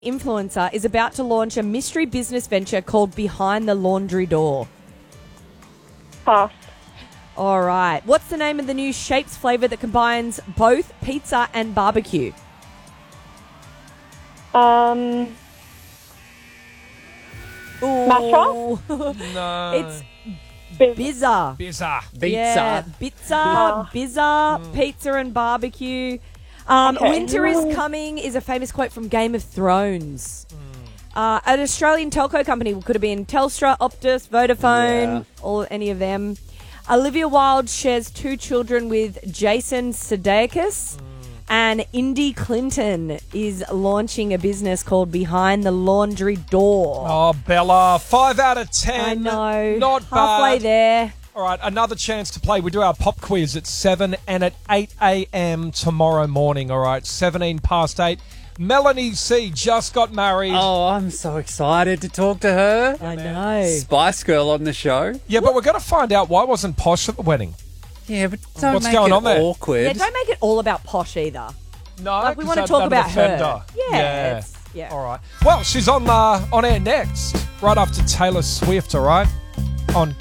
Influencer is about to launch a mystery business venture called Behind the Laundry Door. Pass. All right. What's the name of the new Shapes flavour that combines both pizza and barbecue? Mastra? No. It's Bizza. Bizarre. Yeah, Bizza, pizza and barbecue. Winter is coming is a famous quote from Game of Thrones. An Australian telco company could have been Telstra, Optus, Vodafone, or any of them. Olivia Wilde shares 2 children with Jason Sudeikis. And Indy Clinton is launching a business called Behind the Laundry Door. Oh, Bella. 5 out of 10. I know. Not halfway bad. there. All right, another chance to play. We do our pop quiz at 7 and at 8 a.m. tomorrow morning. All right, 17 past 8. Melanie C. just got married. Oh, I'm so excited to talk to her. I know. Spice Girl on the show. Yeah, but we're going to find out why wasn't Posh at the wedding. Yeah, but don't What's make going it on there? awkward. Yeah, don't make it all about Posh either. No, Like, we 'cause want to I'd talk done about the her. Fender. Yeah. Yeah. All right. Well, she's on air next, right after Taylor Swift, all right, on